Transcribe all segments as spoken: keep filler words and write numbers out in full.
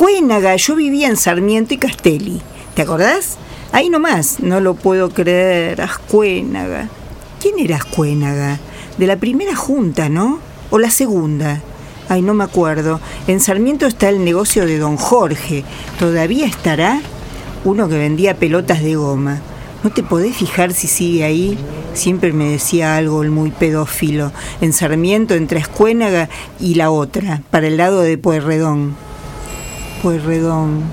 Ascuénaga, yo vivía en Sarmiento y Castelli. ¿Te acordás? Ahí nomás, no lo puedo creer, Ascuénaga. ¿Quién era Ascuénaga? De la primera junta, ¿no? ¿O la segunda? Ay, no me acuerdo. En Sarmiento está el negocio de don Jorge. ¿Todavía estará? Uno que vendía pelotas de goma. ¿No te podés fijar si sigue ahí? Siempre me decía algo el muy pedófilo. En Sarmiento, entre Ascuénaga y la otra, para el lado de Pueyrredón. Pueyrredón,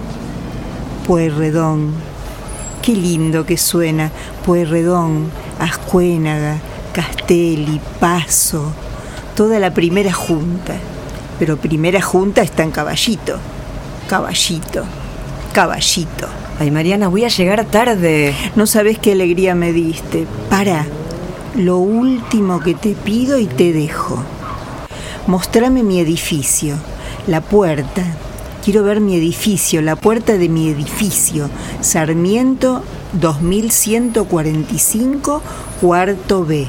Pueyrredón. Qué lindo que suena. Pueyrredón, Ascuénaga, Castelli, Paso. Toda la primera junta. Pero primera junta está en Caballito. Caballito, Caballito. Ay, Mariana, voy a llegar tarde. No sabés qué alegría me diste. Pará. Lo último que te pido y te dejo. Mostrame mi edificio. La puerta. Quiero ver mi edificio, la puerta de mi edificio. Sarmiento dos mil ciento cuarenta y cinco, cuarto B.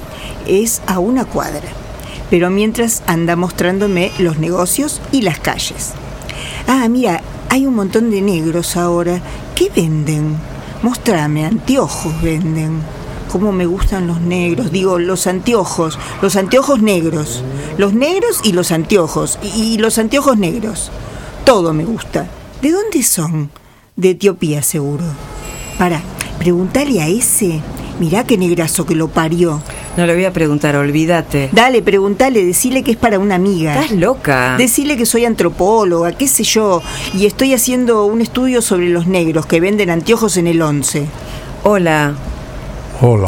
Es a una cuadra. Pero mientras anda mostrándome los negocios y las calles. Ah, mira, hay un montón de negros ahora. ¿Qué venden? Mostrame, anteojos venden. Cómo me gustan los negros. Digo, los anteojos. Los anteojos negros. Los negros y los anteojos. Y, y los anteojos negros. Todo me gusta. ¿De dónde son? De Etiopía, seguro. Pará, preguntale a ese. Mirá qué negrazo que lo parió. No le voy a preguntar, olvídate. Dale, preguntale, decile que es para una amiga. Estás loca. Decile que soy antropóloga, qué sé yo, y estoy haciendo un estudio sobre los negros que venden anteojos en el once. Hola. Hola.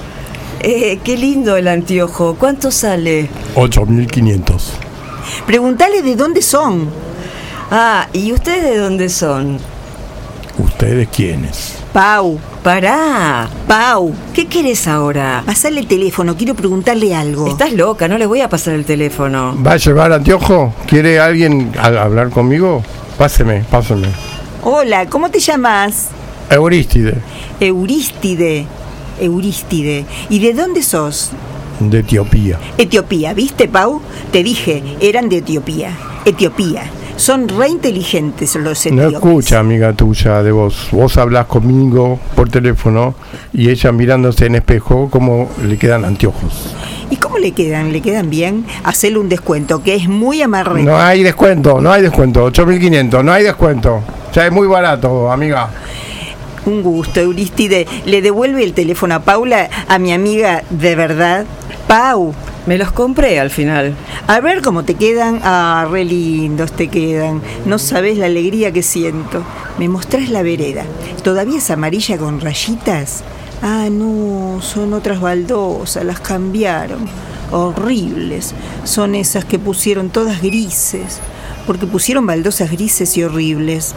Eh, qué lindo el anteojo. ¿Cuánto sale? ocho mil quinientos. Preguntale de dónde son. Ah, ¿y ustedes de dónde son? ¿Ustedes quiénes? Pau. Pará. Pau. ¿Qué querés ahora? Pasale el teléfono, quiero preguntarle algo. Estás loca, no le voy a pasar el teléfono. ¿Va a llevar anteojo? ¿Quiere alguien a- hablar conmigo? Páseme, páseme. Hola, ¿cómo te llamas? Eurístide, Eurístide. Eurístide. ¿Y de dónde sos? de Etiopía. Etiopía, ¿viste, Pau? Te dije, eran de Etiopía. Etiopía. Son re inteligentes los No etíopes. escucha, amiga tuya, de vos. Vos hablás conmigo por teléfono y ella mirándose en espejo cómo le quedan anteojos. ¿Y cómo le quedan? ¿Le quedan bien? Hacele un descuento, que es muy amarrete. No hay descuento, no hay descuento. ocho mil quinientos, no hay descuento. Ya es muy barato, amiga. Un gusto, Eurístide. Le devuelve el teléfono a Paula, a mi amiga de verdad. Pau, Me los compré al final. a ver cómo te quedan. Ah, re lindos te quedan. No sabés la alegría que siento. Me mostrás la vereda. ¿Todavía es amarilla con rayitas? Ah, no, son otras baldosas, las cambiaron. Horribles. Son esas que pusieron todas grises. Porque pusieron baldosas grises y horribles.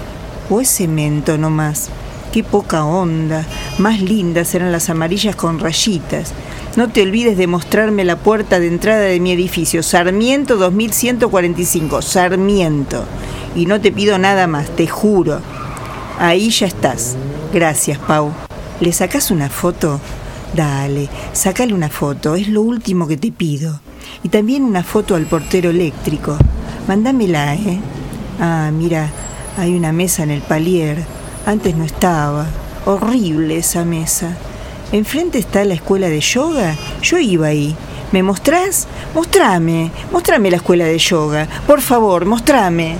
O es cemento nomás. Qué poca onda. Más lindas eran las amarillas con rayitas. No te olvides de mostrarme la puerta de entrada de mi edificio. Sarmiento dos mil ciento cuarenta y cinco. Sarmiento. Y no te pido nada más, te juro. Ahí ya estás. Gracias, Pau. ¿Le sacás una foto? Dale, sacale una foto. Es lo último que te pido. Y también una foto al portero eléctrico. Mándamela, ¿eh? Ah, mira, hay una mesa en el palier. Antes no estaba. Horrible esa mesa. Enfrente está la escuela de yoga. Yo iba ahí. ¿Me mostrás? Mostrame. Mostrame la escuela de yoga. Por favor, mostrame.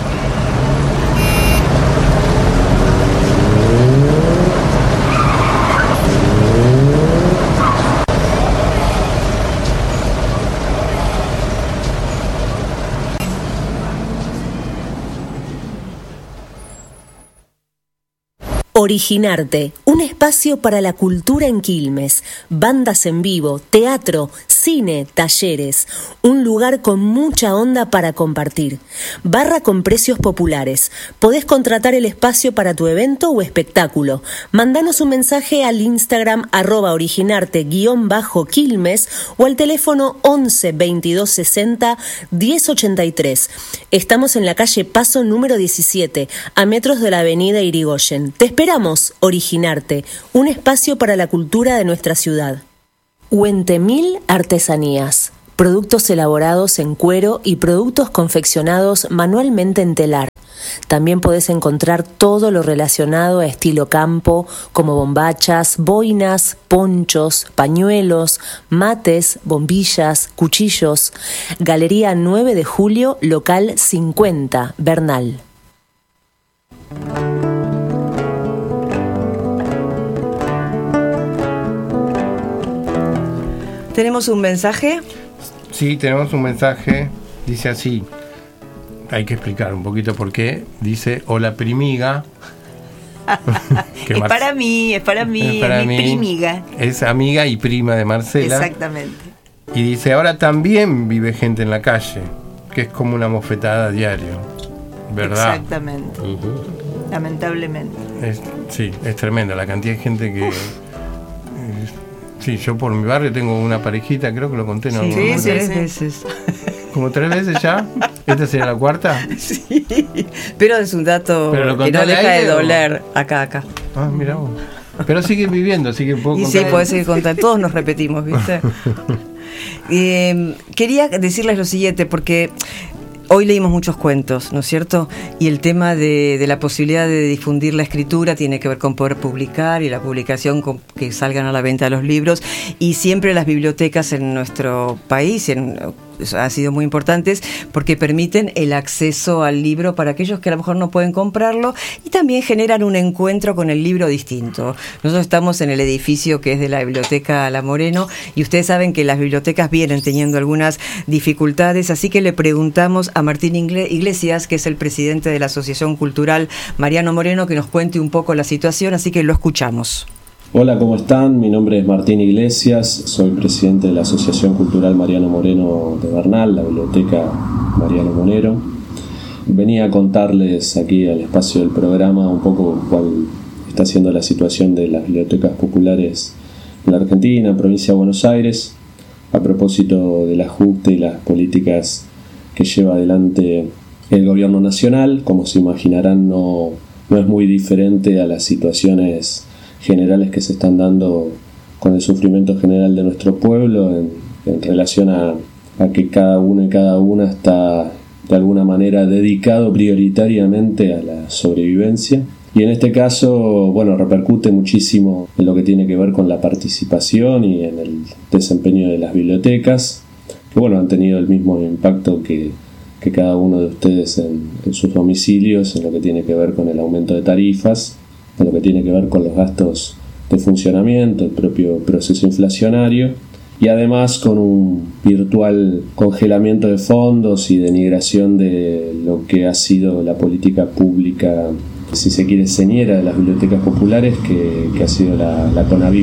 Originarte, un espacio para la cultura en Quilmes, bandas en vivo, teatro, cine, talleres, un lugar con mucha onda para compartir. Barra con precios populares. Podés contratar el espacio para tu evento o espectáculo. Mandanos un mensaje al Instagram arroba originarte guión bajo Quilmes o al teléfono once veintidós sesenta diez ochenta y tres. Estamos en la calle Paso número diecisiete, a metros de la avenida Irigoyen. Te esperamos, Originarte, un espacio para la cultura de nuestra ciudad. Huentemil Artesanías. productos elaborados en cuero y productos confeccionados manualmente en telar. También podés encontrar todo lo relacionado a estilo campo, como bombachas, boinas, ponchos, pañuelos, mates, bombillas, cuchillos. Galería nueve de julio, local cincuenta, Bernal. ¿Tenemos un mensaje? Sí, tenemos un mensaje. Dice así. Hay que explicar un poquito por qué. Dice, hola primiga. es Mar- para mí, es para mí, es, para es mi mí. primiga. Es amiga y prima de Marcela. Exactamente. Y dice, ahora también vive gente en la calle, que es como una mofetada a diario. ¿Verdad? Exactamente. Uh-huh. Lamentablemente. Es, sí, es tremendo la cantidad de gente que... Eh, sí, yo por mi barrio tengo una parejita, creo que lo conté, ¿no? Sí, sí, sí, tres veces. ¿Como tres veces ya? ¿Esta sería la cuarta? Sí, pero es un dato que no deja de doler. O... Acá, acá. Ah, mira vos. Pero siguen viviendo, así que puedo y contar. Sí, podés seguir contando. Todos nos repetimos, ¿viste? eh, quería decirles lo siguiente, porque... Hoy leímos muchos cuentos, ¿no es cierto? Y el tema de, de la posibilidad de difundir la escritura tiene que ver con poder publicar y la publicación, con que salgan a la venta los libros. Y siempre las bibliotecas en nuestro país en, han sido muy importantes porque permiten el acceso al libro para aquellos que a lo mejor no pueden comprarlo y también generan un encuentro con el libro distinto. Nosotros estamos en el edificio que es de la Biblioteca La Moreno y ustedes saben que las bibliotecas vienen teniendo algunas dificultades, así que le preguntamos a Martín Iglesias, que es el presidente de la Asociación Cultural Mariano Moreno, que nos cuente un poco la situación, así que lo escuchamos. Hola, ¿cómo están? Mi nombre es Martín Iglesias, soy presidente de la Asociación Cultural Mariano Moreno de Bernal, la Biblioteca Mariano Moreno. Venía a contarles aquí al espacio del programa un poco cuál está siendo la situación de las bibliotecas populares en la Argentina, en provincia de Buenos Aires, a propósito del ajuste y las políticas que lleva adelante el gobierno nacional. Como se imaginarán, no, no es muy diferente a las situaciones generales que se están dando con el sufrimiento general de nuestro pueblo en, en relación a, a que cada uno y cada una está de alguna manera dedicado prioritariamente a la sobrevivencia. Y en este caso, bueno, repercute muchísimo en lo que tiene que ver con la participación y en el desempeño de las bibliotecas, que bueno, han tenido el mismo impacto que, que cada uno de ustedes en, en sus domicilios, en lo que tiene que ver con el aumento de tarifas, en lo que tiene que ver con los gastos de funcionamiento, el propio proceso inflacionario, y además con un virtual congelamiento de fondos y denigración de lo que ha sido la política pública, si se quiere, señera de las bibliotecas populares, que, que ha sido la, la CONAVIP.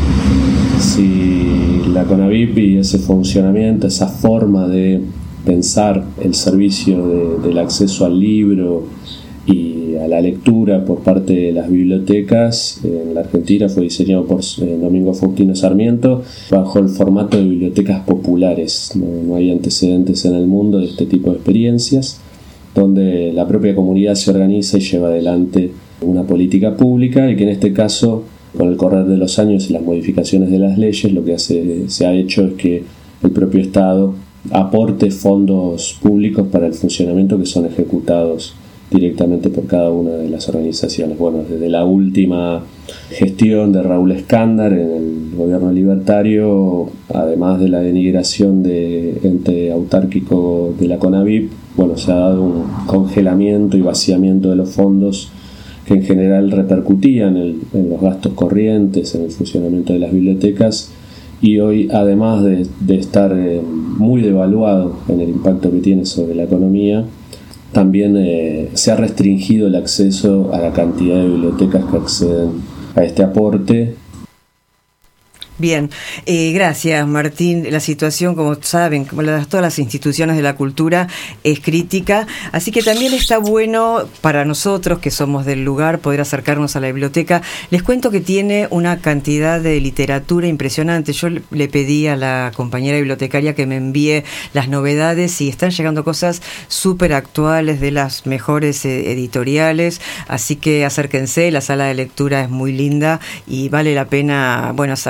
Si la CONAVIP y ese funcionamiento, esa forma de pensar el servicio de, del acceso al libro y a la lectura por parte de las bibliotecas en la Argentina fue diseñado por eh, Domingo Faustino Sarmiento bajo el formato de bibliotecas populares. No, no hay antecedentes en el mundo de este tipo de experiencias, donde la propia comunidad se organiza y lleva adelante una política pública, y que en este caso, con el correr de los años y las modificaciones de las leyes, lo que hace, se ha hecho es que el propio Estado aporte fondos públicos para el funcionamiento que son ejecutados directamente por cada una de las organizaciones. Bueno, desde la última gestión de Raúl Escándar en el gobierno libertario, además de la denigración de ente autárquico de la CONAVIP, bueno, se ha dado un congelamiento y vaciamiento de los fondos que en general repercutían en, en los gastos corrientes, en el funcionamiento de las bibliotecas, y hoy, además de, de estar eh, muy devaluado en el impacto que tiene sobre la economía, también eh, se ha restringido el acceso a la cantidad de bibliotecas que acceden a este aporte. Bien, eh, gracias Martín. La situación, como saben, como la de todas las instituciones de la cultura, es crítica, así que también está bueno para nosotros que somos del lugar poder acercarnos a la biblioteca. Les cuento que tiene una cantidad de literatura impresionante. Yo le pedí a la compañera bibliotecaria que me envíe las novedades y están llegando cosas súper actuales de las mejores editoriales, así que acérquense. La sala de lectura es muy linda y vale la pena, bueno, asociar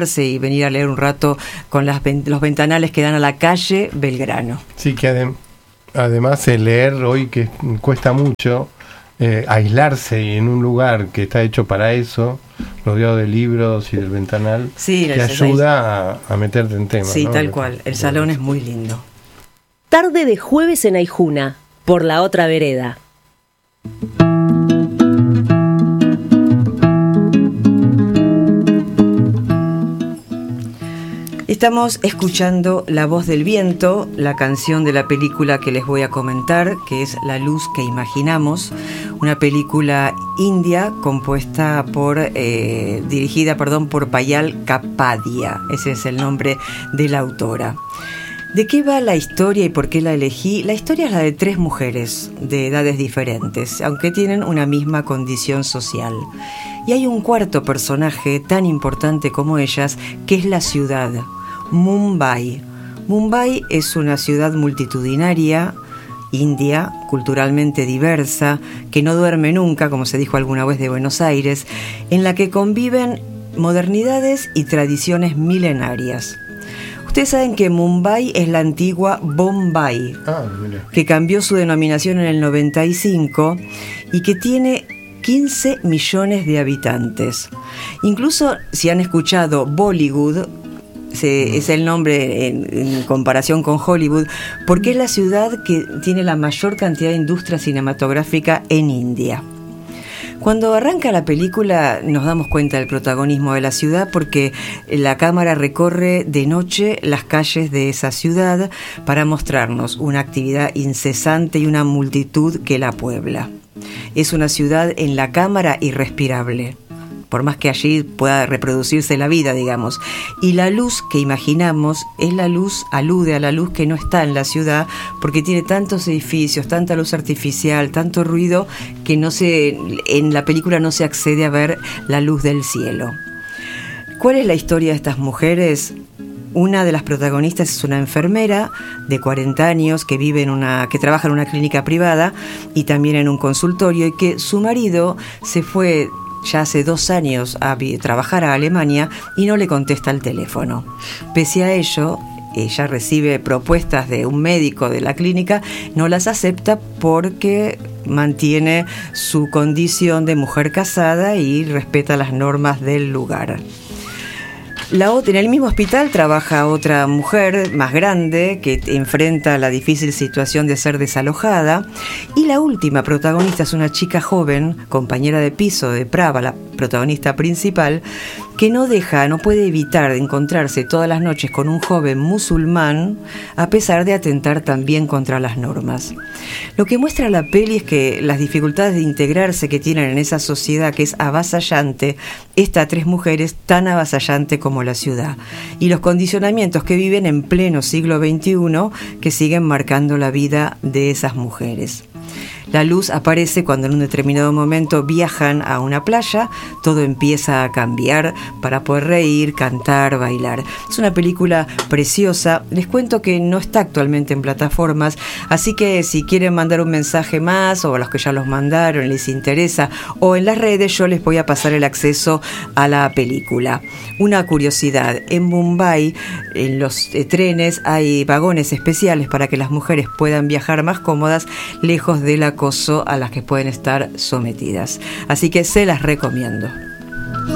sentarse y venir a leer un rato con las, los ventanales que dan a la calle Belgrano. Sí, que adem- además el leer hoy que cuesta mucho, eh, aislarse en un lugar que está hecho para eso, rodeado de libros y del ventanal, sí, te ayuda a, a meterte en temas. Sí, ¿no? tal cual. El salón es muy lindo. Tarde de jueves en Aijuna, por la otra vereda. Estamos escuchando La Voz del Viento, la canción de la película que les voy a comentar, que es La Luz que Imaginamos, una película india compuesta por, eh, dirigida, perdón, por Payal Kapadia, ese es el nombre de la autora. ¿De qué va la historia y por qué la elegí? La historia es la de tres mujeres de edades diferentes, aunque tienen una misma condición social. Y hay un cuarto personaje tan importante como ellas, que es la ciudad, Mumbai. Mumbai es una ciudad multitudinaria, india, culturalmente diversa, que no duerme nunca, como se dijo alguna vez de Buenos Aires, en la que conviven modernidades y tradiciones milenarias. Ustedes saben que Mumbai es la antigua Bombay, Ah, mira. que cambió su denominación en el noventa y cinco y que tiene quince millones de habitantes. Incluso si han escuchado Bollywood, se, es el nombre en, en comparación con Hollywood, porque es la ciudad que tiene la mayor cantidad de industria cinematográfica en India. Cuando arranca la película nos damos cuenta del protagonismo de la ciudad porque la cámara recorre de noche las calles de esa ciudad para mostrarnos una actividad incesante y una multitud que la puebla. Es una ciudad en la cámara irrespirable, por más que allí pueda reproducirse la vida, digamos. Y la luz que imaginamos es la luz, alude a la luz que no está en la ciudad, porque tiene tantos edificios, tanta luz artificial, tanto ruido, que no se, en la película no se accede a ver la luz del cielo. ¿Cuál es la historia de estas mujeres? Una de las protagonistas es una enfermera de cuarenta años que vive en una, que trabaja en una clínica privada y también en un consultorio, y que su marido se fue ya hace dos años a trabajar a Alemania y no le contesta el teléfono. Pese a ello, ella recibe propuestas de un médico de la clínica, no las acepta porque mantiene su condición de mujer casada y respeta las normas del lugar. La otra, en el mismo hospital trabaja otra mujer más grande que enfrenta la difícil situación de ser desalojada, y la última protagonista es una chica joven, compañera de piso de Prava, la protagonista principal, que no deja, no puede evitar encontrarse todas las noches con un joven musulmán, a pesar de atentar también contra las normas. Lo que muestra la peli es que las dificultades de integrarse que tienen en esa sociedad que es avasallante, estas tres mujeres tan avasallante como la ciudad, y los condicionamientos que viven en pleno siglo veintiuno que siguen marcando la vida de esas mujeres. La luz aparece cuando en un determinado momento viajan a una playa, todo empieza a cambiar para poder reír, cantar, bailar. Es una película preciosa. Les cuento que no está actualmente en plataformas, así que si quieren mandar un mensaje más, o a los que ya los mandaron les interesa, o en las redes, yo les voy a pasar el acceso a la película. Una curiosidad, en Mumbai, en los eh, trenes hay vagones especiales para que las mujeres puedan viajar más cómodas, lejos del acoso a las que pueden estar sometidas. Así que se las recomiendo.